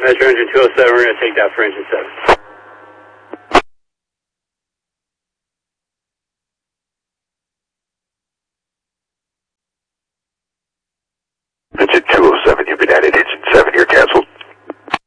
Metro engine 207, we're going to take that for engine 7.